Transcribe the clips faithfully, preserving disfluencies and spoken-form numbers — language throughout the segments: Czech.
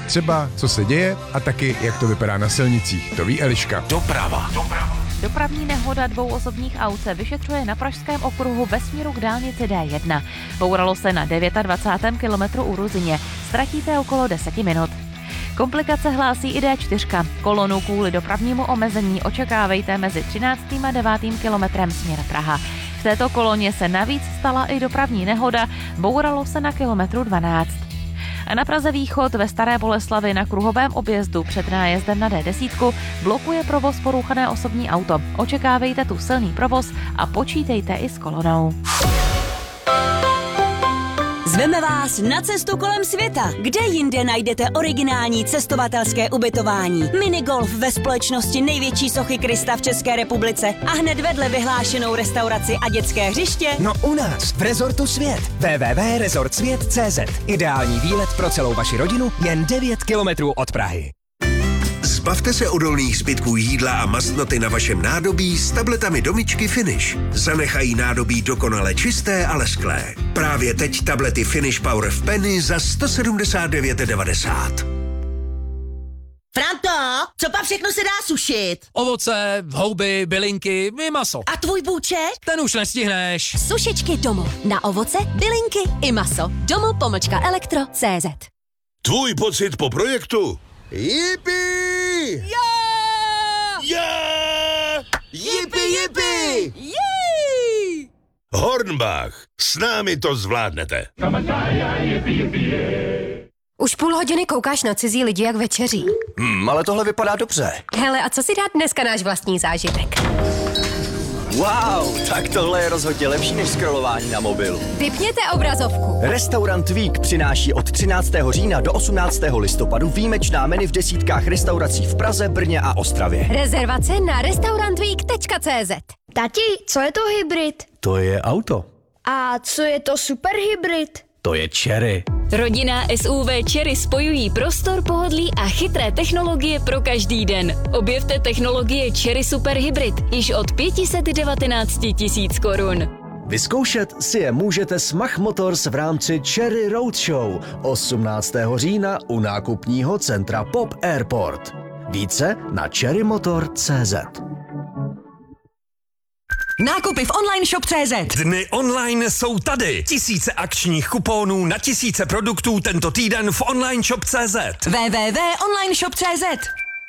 Třeba co se děje a taky jak to vypadá na silnicích. To ví Eliška. Doprava. Doprava. Dopravní nehoda dvou osobních aut se vyšetřuje na pražském okruhu ve směru k dálnici D jedna. Bouralo se na dvacátém devátém kilometru u Ruzyně. Ztratíte okolo deseti minut. Komplikace hlásí i D čtyři. Kolonu kvůli dopravnímu omezení očekávejte mezi třináctým a devátým kilometrem směr Praha. V této koloně se navíc stala i dopravní nehoda, bouralo se na kilometru dvanáct. A na Praze východ ve Staré Boleslavi na kruhovém objezdu před nájezdem na D deset blokuje provoz porouchané osobní auto. Očekávejte tu silný provoz a počítejte i s kolonou. Zveme vás na cestu kolem světa. Kde jinde najdete originální cestovatelské ubytování? Minigolf ve společnosti největší sochy Krista v České republice a hned vedle vyhlášenou restauraci a dětské hřiště? No u nás, v Rezortu Svět. w w w tečka rezort svět tečka cé zet. Ideální výlet pro celou vaši rodinu jen devět kilometrů od Prahy. Zbavte se odolných zbytků jídla a mastnoty na vašem nádobí s tabletami Domičky Finish. Zanechají nádobí dokonale čisté a lesklé. Právě teď tablety Finish Power v penny za sto sedmdesát devět devadesát. Franto, co pak všechno se dá sušit? Ovoce, houby, bylinky i maso. A tvůj bůček? Ten už nestihneš. Sušičky Domo. Na ovoce, bylinky i maso. Domo pomlčka elektro tečka cé zet. Tvůj pocit po projektu? Yippee! Yeah! Yeah! Yippee, yippee! Yay! Hornbach, s námi to zvládnete. Už půl hodiny koukáš na cizí lidi, jak večeří. Hmm, ale tohle vypadá dobře. Hele, a co si dát dneska náš vlastní zážitek? Wow, tak tohle je rozhodně lepší než scrollování na mobilu. Vypněte obrazovku. Restaurant Vík přináší od třináctého října do osmnáctého listopadu výjimečná menu v desítkách restaurací v Praze, Brně a Ostravě. Rezervace na restaurantweek tečka cé zet. Tati, co je to hybrid? To je auto. A co je to superhybrid? To je Chery. Rodinná S U V Chery spojují prostor, pohodlí a chytré technologie pro každý den. Objevte technologie Chery Super Hybrid již od pět set devatenáct tisíc korun. Vyzkoušet si je můžete s Mach Motors v rámci Chery Roadshow osmnáctého října u nákupního centra Pop Airport. Více na cherry motor tečka cé zet. Nákupy v online shop tečka cé zet. Dny online jsou tady. Tisíce akčních kuponů na tisíce produktů tento týden v online shop tečka cé zet. w w w tečka online shop tečka cé zet.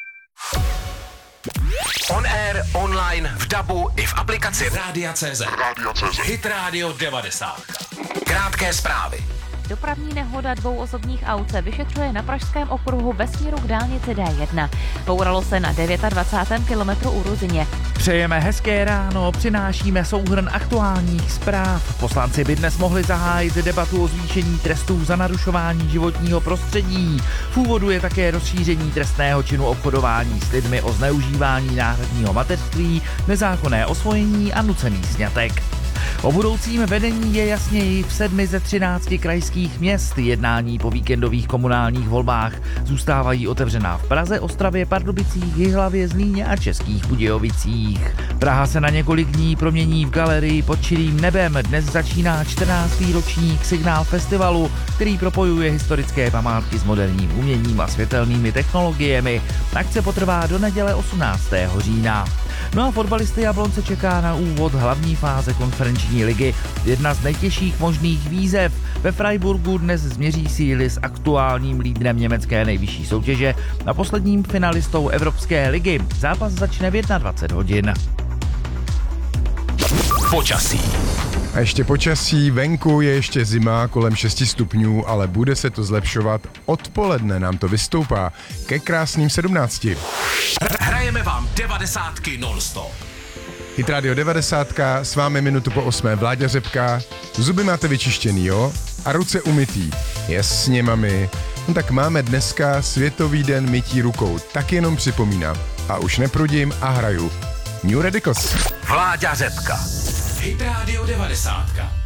On air, online, v dabu i v aplikaci Rádia tečka cé zet. Hit Radio devadesát. Krátké zprávy. Dopravní nehoda dvou osobních aut se vyšetřuje na pražském okruhu ve směru k dálnici D jedna. Bouralo se na dvacátém devátém kilometru u Ruzyně. Přejeme hezké ráno, přinášíme souhrn aktuálních zpráv. Poslanci by dnes mohli zahájit debatu o zvýšení trestů za narušování životního prostředí. V úvodu je také rozšíření trestného činu obchodování s lidmi o zneužívání náhradního mateřství, nezákonné osvojení a nucený sňatek. O budoucím vedení je jasněji v sedmi ze třinácti krajských měst. Jednání po víkendových komunálních volbách zůstávají otevřená v Praze, Ostravě, Pardubicích, Jihlavě, Zlíně a Českých Budějovicích. Praha se na několik dní promění v galerii pod čirým nebem. Dnes začíná čtrnáctý ročník Signál festivalu, který propojuje historické památky s moderním uměním a světelnými technologiemi. Akce potrvá do neděle osmnáctého října. No a fotbalisty Jablonce čeká na úvod hlavní fáze konferenční ligy. Jedna z nejtěžších možných výzev. Ve Freiburgu dnes změří síly s aktuálním lídrem německé nejvyšší soutěže a posledním finalistou Evropské ligy. Zápas začne v dvacet jedna hodin. Počasí. A ještě počasí, venku je ještě zima kolem šesti stupňů, ale bude se to zlepšovat. Odpoledne nám to vystoupá ke krásným sedmnácti. Hrajeme vám devadesátky non-stop. Hit Radio devadesát, s vámi minutu po osmé Vláďa Řepka. Zuby máte vyčištěný, jo? A ruce umytý. Jasně, mami. No tak máme dneska Světový den mytí rukou. Tak jenom připomínám. A už neprudím a hraju. New Radicals. Vláďa Řepka. Hit Radio devadesát.